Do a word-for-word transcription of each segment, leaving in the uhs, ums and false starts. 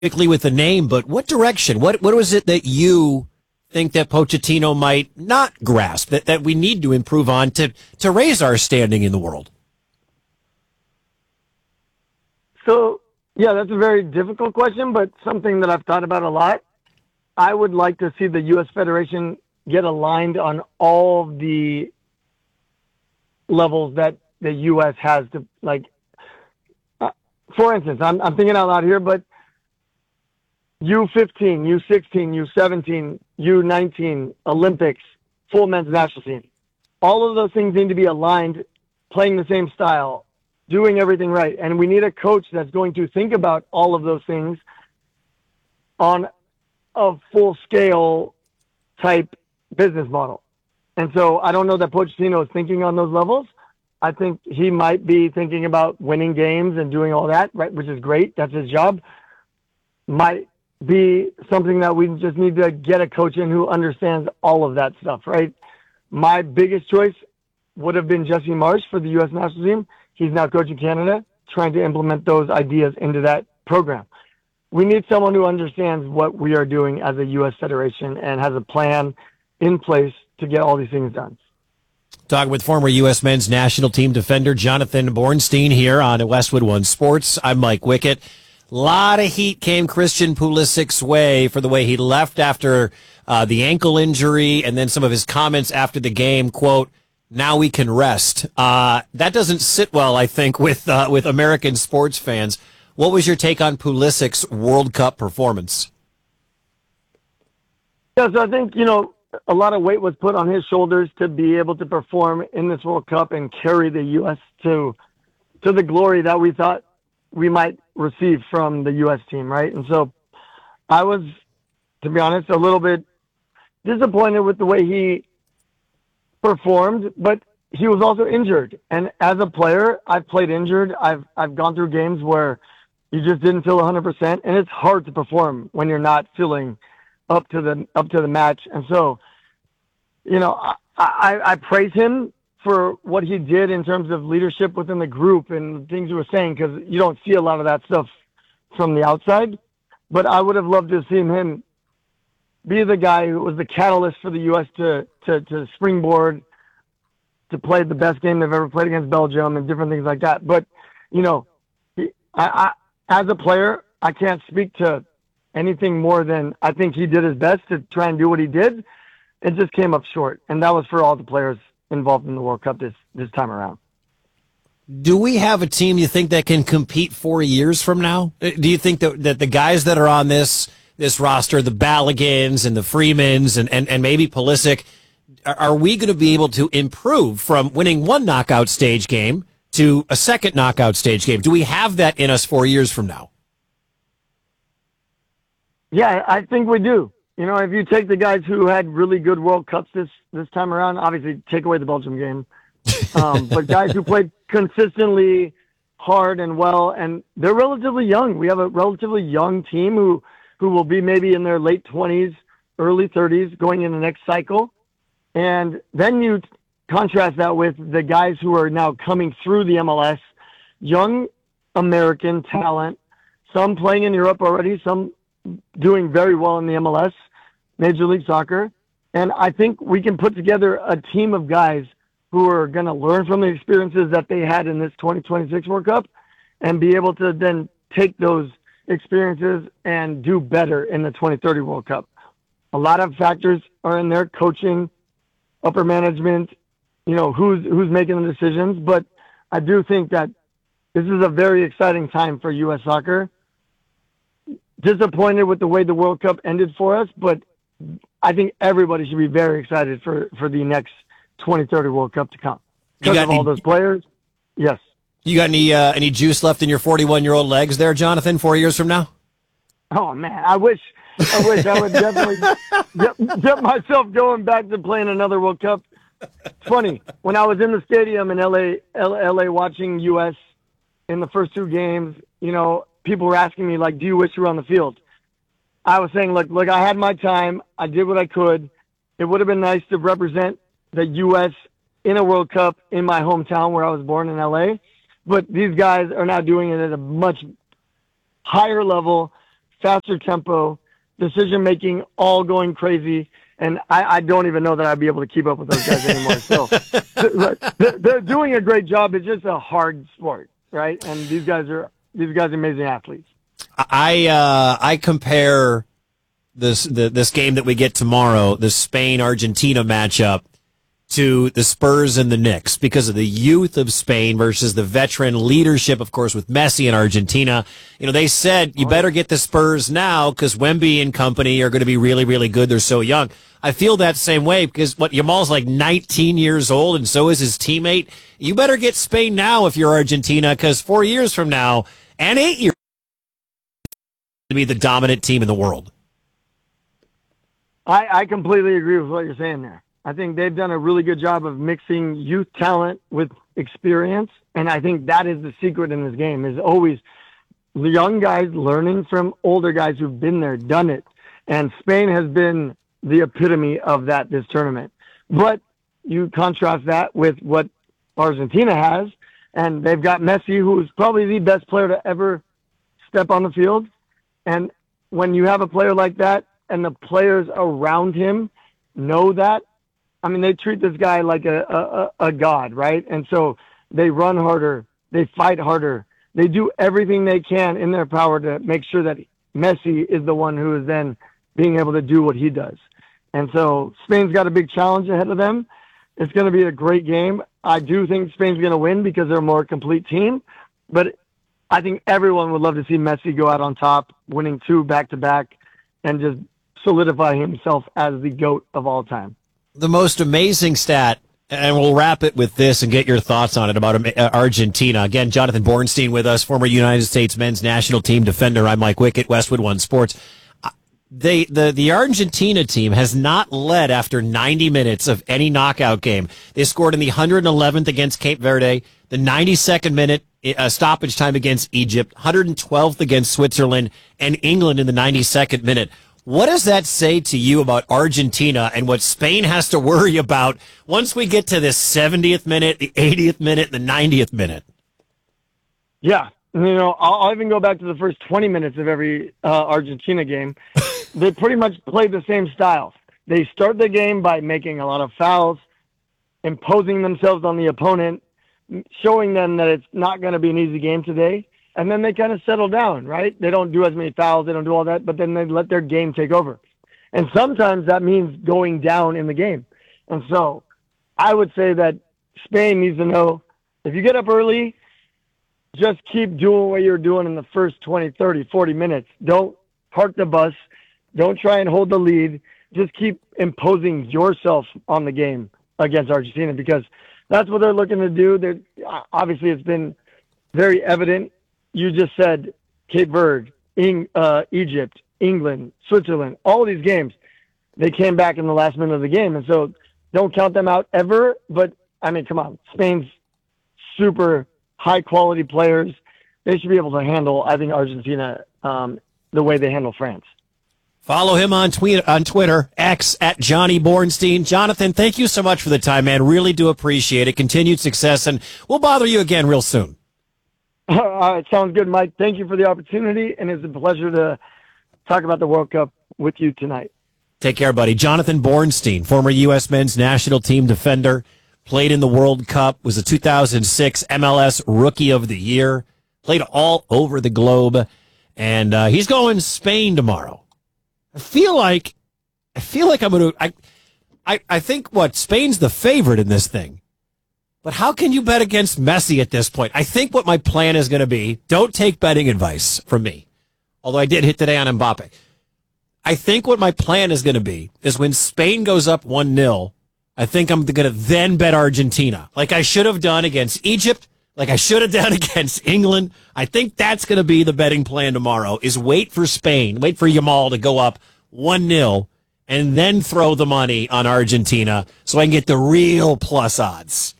quickly with the name, but what direction? What what was it that you think that Pochettino might not grasp, that, that we need to improve on to, to raise our standing in the world? So, yeah, that's a very difficult question, but something that I've thought about a lot. I would like to see the U S Federation get aligned on all the levels that the U S has to, like, uh, for instance, I'm, I'm thinking out loud here, but U fifteen, U sixteen, U seventeen, U nineteen, Olympics, full men's national team. All of those things need to be aligned, playing the same style, doing everything right. And we need a coach that's going to think about all of those things on a full-scale type business model. And so I don't know that Pochettino is thinking on those levels. I think he might be thinking about winning games and doing all that, right, which is great. That's his job. Might be something that we just need to get a coach in who understands all of that stuff, right? My biggest choice would have been Jesse Marsch for the U S national team. He's now coaching Canada, trying to implement those ideas into that program. We need someone who understands what we are doing as a U S Federation and has a plan in place to get all these things done. Talking with former U S men's national team defender Jonathan Bornstein here on Westwood One Sports. I'm Mike Wickett. A lot of heat came Christian Pulisic's way for the way he left after uh, the ankle injury and then some of his comments after the game, quote, "Now we can rest." Uh, that doesn't sit well, I think, with uh, with American sports fans. What was your take on Pulisic's World Cup performance? Yeah, so I think, you know, a lot of weight was put on his shoulders to be able to perform in this World Cup and carry the U S to to the glory that we thought we might receive from the U S team, right? And so I was, to be honest, a little bit disappointed with the way he performed, but he was also injured. And as a player, I've played injured. I've I've gone through games where you just didn't feel one hundred percent, and it's hard to perform when you're not feeling up to the up to the match. And so, you know, I, I, I praise him for what he did in terms of leadership within the group and things he was saying, because you don't see a lot of that stuff from the outside. But I would have loved to have seen him be the guy who was the catalyst for the U S to, to, to springboard, to play the best game they've ever played against Belgium and different things like that. But, you know, he, I, I, as a player, I can't speak to anything more than I think he did his best to try and do what he did. It just came up short. And that was for all the players involved in the World Cup this, this time around. Do we have a team you think that can compete four years from now? Do you think that, that the guys that are on this this roster, the Balligans and the Freemans and, and, and maybe Pulisic, are, are we going to be able to improve from winning one knockout stage game to a second knockout stage game? Do we have that in us four years from now? Yeah, I think we do. You know, if you take the guys who had really good World Cups this, this time around, obviously take away the Belgium game, um, but guys who played consistently hard and well, and they're relatively young. We have a relatively young team who, who will be maybe in their late twenties, early thirties going in the next cycle. And then you contrast that with the guys who are now coming through the M L S, young American talent, some playing in Europe already, some doing very well in the M L S, Major League Soccer. And I think we can put together a team of guys who are going to learn from the experiences that they had in this twenty twenty-six World Cup and be able to then take those experiences and do better in the twenty thirty World Cup. A lot of factors are in there: coaching, upper management, you know, who's, who's making the decisions. But I do think that this is a very exciting time for U S soccer. Disappointed with the way the World Cup ended for us, but I think everybody should be very excited for, for the next twenty thirty World Cup to come. Because of any, all those players, yes. You got any uh, any juice left in your forty-one-year-old legs there, Jonathan, four years from now? Oh, man, I wish I wish I would definitely get, get myself going back to playing another World Cup. It's funny, when I was in the stadium in L A, L A watching U S in the first two games, you know, people were asking me, like, do you wish you were on the field? I was saying, look, look, I had my time. I did what I could. It would have been nice to represent the U S in a World Cup in my hometown where I was born in L A. But these guys are now doing it at a much higher level, faster tempo, decision making, all going crazy. And I, I don't even know that I'd be able to keep up with those guys anymore. So they're, they're doing a great job. It's just a hard sport, right? And these guys are these guys are amazing athletes. I uh, I compare this the, this game that we get tomorrow, the Spain Argentina matchup, to the Spurs and the Knicks because of the youth of Spain versus the veteran leadership, of course, with Messi in Argentina. You know, they said you better get the Spurs now because Wemby and company are going to be really, really good. They're so young. I feel that same way because what Yamal's like nineteen years old and so is his teammate. You better get Spain now if you're Argentina because four years from now and eight years to be the dominant team in the world. I, I completely agree with what you're saying there. I think they've done a really good job of mixing youth talent with experience, and I think that is the secret in this game, is always the young guys learning from older guys who've been there, done it. And Spain has been the epitome of that this tournament. But you contrast that with what Argentina has, and they've got Messi, who is probably the best player to ever step on the field. And when you have a player like that and the players around him know that, I mean, they treat this guy like a, a, a god, right? And so they run harder, they fight harder, they do everything they can in their power to make sure that Messi is the one who is then being able to do what he does. And so Spain's got a big challenge ahead of them. It's going to be a great game. I do think Spain's going to win because they're a more complete team, but I think everyone would love to see Messi go out on top, winning two back-to-back, and just solidify himself as the GOAT of all time. The most amazing stat, and we'll wrap it with this and get your thoughts on it about Argentina. Again, Jonathan Bornstein with us, former United States men's national team defender. I'm Mike Wickett, Westwood One Sports. They, the, the Argentina team has not led after ninety minutes of any knockout game. They scored in the one hundred eleventh against Cape Verde, the ninety-second minute uh, stoppage time against Egypt, one hundred twelfth against Switzerland, and England in the ninety-second minute. What does that say to you about Argentina and what Spain has to worry about once we get to this seventieth minute, the eightieth minute, the ninetieth minute? Yeah. You know, I'll, I'll even go back to the first twenty minutes of every uh, Argentina game. They pretty much play the same style. They start the game by making a lot of fouls, imposing themselves on the opponent, showing them that it's not going to be an easy game today. And then they kind of settle down, right? They don't do as many fouls. They don't do all that, but then they let their game take over. And sometimes that means going down in the game. And so I would say that Spain needs to know, if you get up early, just keep doing what you're doing in the first twenty, thirty, forty minutes. Don't park the bus. Don't try and hold the lead. Just keep imposing yourself on the game against Argentina, because that's what they're looking to do. They're, obviously, it's been very evident. You just said Cape Verde, Eng, uh, Egypt, England, Switzerland, all of these games, they came back in the last minute of the game. And so don't count them out ever. But, I mean, come on. Spain's super high-quality players. They should be able to handle, I think, Argentina um, the way they handle France. Follow him on tweet on Twitter, X, at Johnny Bornstein. Jonathan, thank you so much for the time, man. Really do appreciate it. Continued success, and we'll bother you again real soon. All right, sounds good, Mike. Thank you for the opportunity, and it's a pleasure to talk about the World Cup with you tonight. Take care, buddy. Jonathan Bornstein, former U S men's national team defender, played in the World Cup, was a two thousand six M L S Rookie of the Year, played all over the globe, and uh, he's going to Spain tomorrow. I feel like, I feel like I'm going to, I, I, I think, what, Spain's the favorite in this thing. But how can you bet against Messi at this point? I think what my plan is going to be, don't take betting advice from me, although I did hit today on Mbappe. I think what my plan is going to be is when Spain goes up one nil, I think I'm going to then bet Argentina, like I should have done against Egypt, like I should have done against England. I think that's going to be the betting plan tomorrow, is wait for Spain, wait for Yamal to go up one nil, and then throw the money on Argentina so I can get the real plus odds.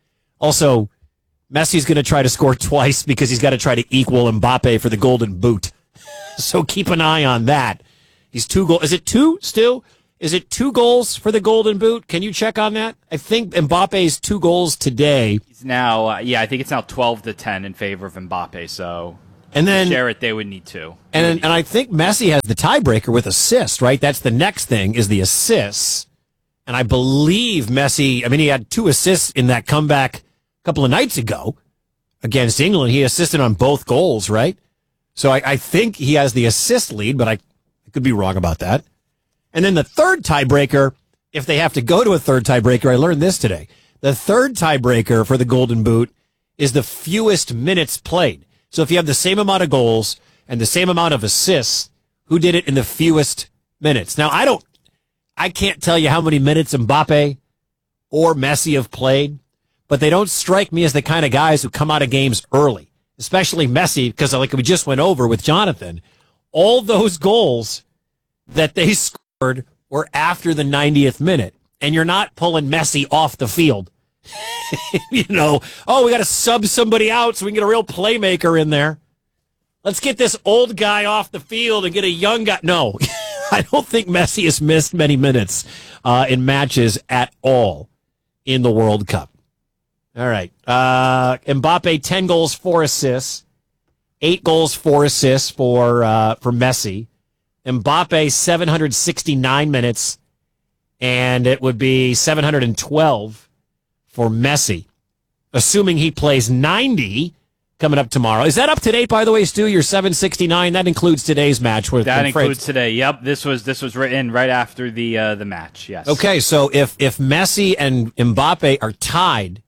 Also, Messi's going to try to score twice because he's got to try to equal Mbappe for the Golden Boot. So keep an eye on that. He's two goals. Is it two still? Is it two goals for the Golden Boot? Can you check on that? I think Mbappe's two goals today. He's now, uh, yeah, I think it's now twelve to ten in favor of Mbappe. So And then share it, they would need two. And and I think Messi has the tiebreaker with assists, right? That's the next thing is the assists. And I believe Messi, I mean, he had two assists in that comeback a couple of nights ago against England. He assisted on both goals, right? So I, I think he has the assist lead, but I, I could be wrong about that. And then the third tiebreaker, if they have to go to a third tiebreaker, I learned this today. The third tiebreaker for the Golden Boot is the fewest minutes played. So if you have the same amount of goals and the same amount of assists, who did it in the fewest minutes? Now, I don't, I can't tell you how many minutes Mbappe or Messi have played, but they don't strike me as the kind of guys who come out of games early, especially Messi, because like we just went over with Jonathan, all those goals that they scored were after the ninetieth minute, and you're not pulling Messi off the field. You know, oh, we got to sub somebody out so we can get a real playmaker in there. Let's get this old guy off the field and get a young guy. No, I don't think Messi has missed many minutes uh, in matches at all in the World Cup. All right. Uh, Mbappe, ten goals, four assists. Eight goals, four assists for uh, for Messi. Mbappe, seven hundred sixty-nine minutes, and it would be seven hundred twelve for Messi, assuming he plays ninety coming up tomorrow. Is that up to date, by the way, Stu? Your seven sixty-nine, that includes today's match with that includes France. Today. Yep, this was this was written right after the uh, the match. Yes. Okay, so if if Messi and Mbappe are tied,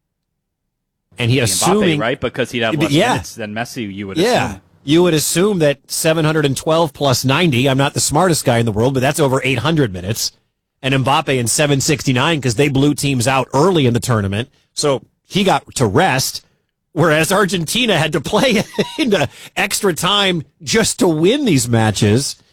and he Mbappe, assuming right, because he'd have less yeah. minutes than Messi, you would yeah. assume. You would assume that seven hundred twelve plus ninety, I'm not the smartest guy in the world, but that's over eight hundred minutes. And Mbappe in seven sixty-nine because they blew teams out early in the tournament. So he got to rest, whereas Argentina had to play into extra time just to win these matches.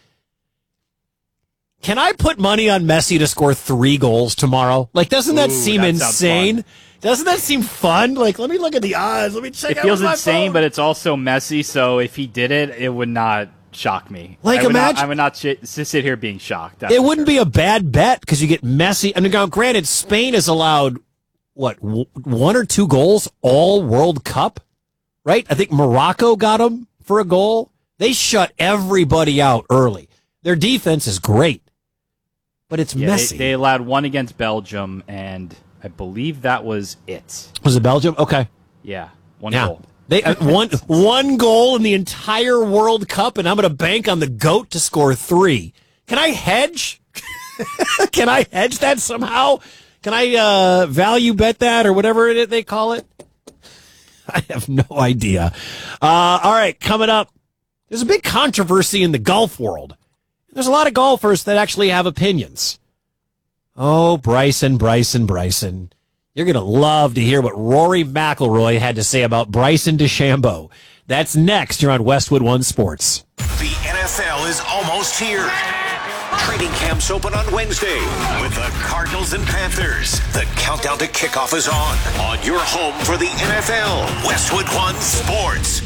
Can I put money on Messi to score three goals tomorrow? Like, doesn't that Ooh, seem that insane? Doesn't that seem fun? Like, let me look at the odds. Let me check It out feels my insane, phone. but it's also Messi, so if he did it, it would not shock me. Like, I would imagine- not, I would not sh- sit here being shocked. It wouldn't be a bad bet because you get Messi. I mean, now, granted, Spain has allowed, what, w- one or two goals all World Cup, right? I think Morocco got them for a goal. They shut everybody out early. Their defense is great, but it's yeah, Messi. They, they allowed one against Belgium, and I believe that was it. Was it Belgium? Okay. Yeah, one Yeah. goal. They uh, one one goal in the entire World Cup, and I'm going to bank on the GOAT to score three. Can I hedge? Can I hedge that somehow? Can I uh, value bet that or whatever it, they call it? I have no idea. Uh, all right, coming up, there's a big controversy in the golf world. There's a lot of golfers that actually have opinions. Oh, Bryson, Bryson, Bryson. You're going to love to hear what Rory McIlroy had to say about Bryson DeChambeau. That's next. You're on Westwood One Sports. The N F L is almost here. Training camps open on Wednesday with the Cardinals and Panthers. The countdown to kickoff is on. On your home for the N F L, Westwood One Sports.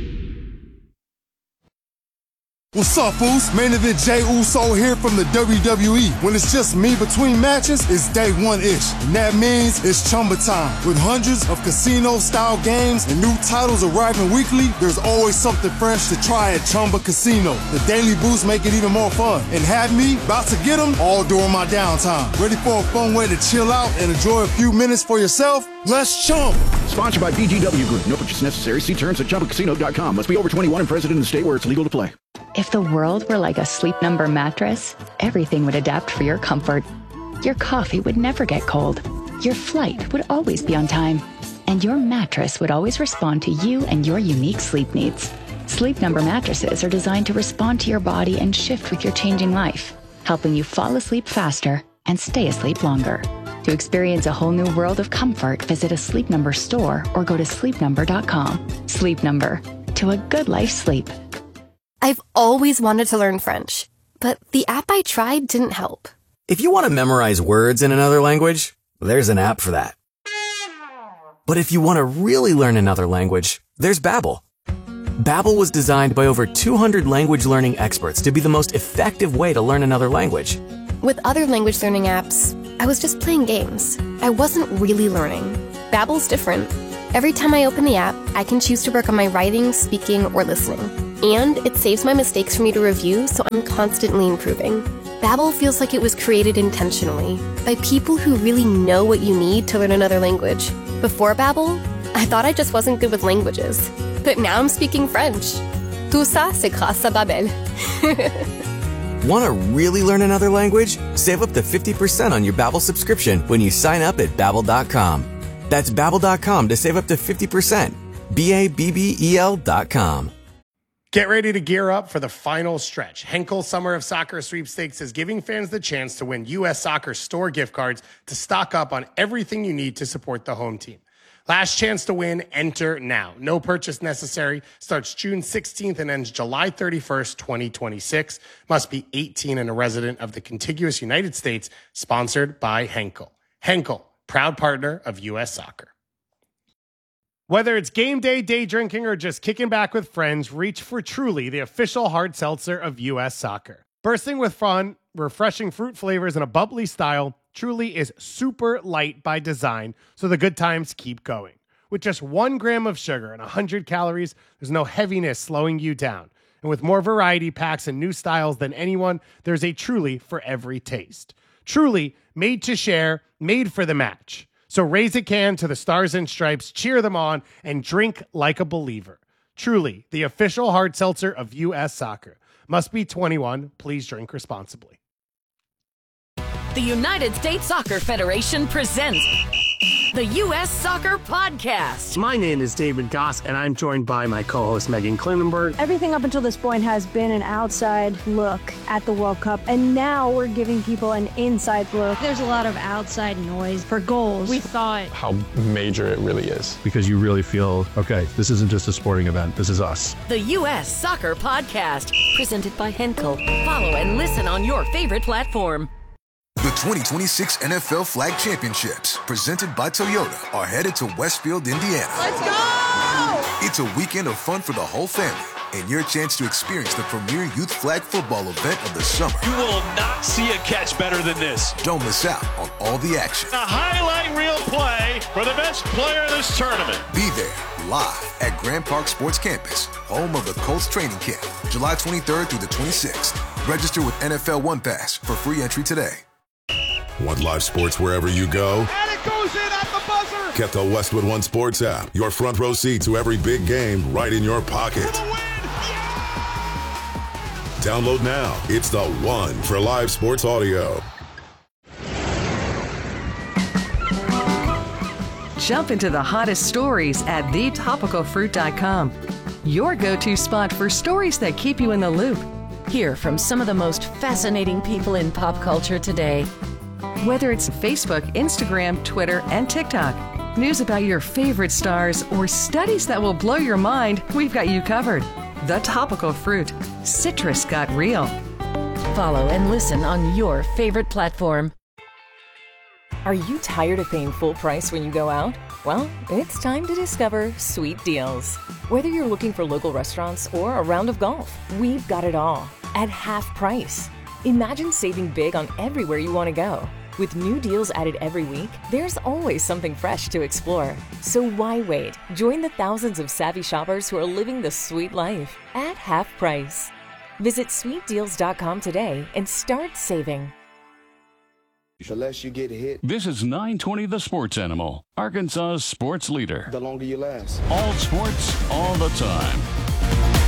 What's up, fools? Main event Jey Uso here from the W W E. When it's just me between matches, it's day one-ish. And that means it's Chumba time. With hundreds of casino-style games and new titles arriving weekly, there's always something fresh to try at Chumba Casino. The daily boosts make it even more fun. And have me about to get them all during my downtime. Ready for a fun way to chill out and enjoy a few minutes for yourself? Let's chump! Sponsored by B G W Group. No purchase necessary. See terms at chumba casino dot com. Must be over twenty-one and present in the state where it's legal to play. If the world were like a Sleep Number mattress, everything would adapt for your comfort. Your coffee would never get cold. Your flight would always be on time. And your mattress would always respond to you and your unique sleep needs. Sleep Number mattresses are designed to respond to your body and shift with your changing life, helping you fall asleep faster and stay asleep longer. To experience a whole new world of comfort, visit a Sleep Number store or go to sleep number dot com. Sleep Number. To a good life sleep. I've always wanted to learn French, but the app I tried didn't help. If you want to memorize words in another language, there's an app for that. But if you want to really learn another language, there's Babbel. Babbel was designed by over two hundred language learning experts to be the most effective way to learn another language. With other language learning apps, I was just playing games. I wasn't really learning. Babbel's different. Every time I open the app, I can choose to work on my writing, speaking, or listening. And it saves my mistakes for me to review, so I'm constantly improving. Babbel feels like it was created intentionally by people who really know what you need to learn another language. Before Babbel, I thought I just wasn't good with languages. But now I'm speaking French. Tout ça, c'est grâce à Babbel. Want to really learn another language? Save up to fifty percent on your Babbel subscription when you sign up at Babbel dot com. That's Babbel dot com to save up to fifty percent. B A B B E L dot com. Get ready to gear up for the final stretch. Henkel Summer of Soccer Sweepstakes is giving fans the chance to win U S Soccer store gift cards to stock up on everything you need to support the home team. Last chance to win, enter now. No purchase necessary. Starts June sixteenth and ends July thirty-first, twenty twenty-six. Must be eighteen and a resident of the contiguous United States. Sponsored by Henkel. Henkel, proud partner of U S Soccer. Whether it's game day, day drinking, or just kicking back with friends, reach for Truly, the official hard seltzer of U S Soccer. Bursting with fun, refreshing fruit flavors, and a bubbly style, Truly is super light by design, so the good times keep going. With just one gram of sugar and one hundred calories, there's no heaviness slowing you down. And with more variety packs and new styles than anyone, there's a Truly for every taste. Truly, made to share, made for the match. So raise a can to the Stars and Stripes, cheer them on, and drink like a believer. Truly, the official hard seltzer of U S Soccer. Must be twenty-one. Please drink responsibly. The United States Soccer Federation presents the U S Soccer Podcast. My name is David Goss, and I'm joined by my co-host, Megan Klinenberg. Everything up until this point has been an outside look at the World Cup, and now we're giving people an inside look. There's a lot of outside noise for goals. We thought how major it really is. Because you really feel, okay, this isn't just a sporting event, this is us. The U S Soccer Podcast, presented by Henkel. Follow and listen on your favorite platform. The twenty twenty-six N F L Flag Championships, presented by Toyota, are headed to Westfield, Indiana. Let's go! It's a weekend of fun for the whole family, and your chance to experience the premier youth flag football event of the summer. You will not see a catch better than this. Don't miss out on all the action. A highlight reel play for the best player of this tournament. Be there, live at Grand Park Sports Campus, home of the Colts training camp, July twenty-third through the twenty-sixth. Register with N F L One Pass for free entry today. Want live sports wherever you go? And it goes in at the buzzer! Get the Westwood One Sports app. Your front row seat to every big game right in your pocket. For the win! Yeah! Download now. It's the one for live sports audio. Jump into the hottest stories at the topical fruit dot com. Your go-to spot for stories that keep you in the loop. Hear from some of the most fascinating people in pop culture today. Whether it's Facebook, Instagram, Twitter, and TikTok, news about your favorite stars, or studies that will blow your mind, we've got you covered. The Topical Fruit. Citrus got real. Follow and listen on your favorite platform. Are you tired of paying full price when you go out? Well, it's time to discover Sweet Deals. Whether you're looking for local restaurants or a round of golf, we've got it all at half price. Imagine saving big on everywhere you want to go. With new deals added every week, there's always something fresh to explore. So why wait? Join the thousands of savvy shoppers who are living the sweet life at half price. Visit sweet deals dot com today and start saving. The less you get hit. This is nine twenty The Sports Animal, Arkansas's sports leader. The longer you last. All sports, all the time.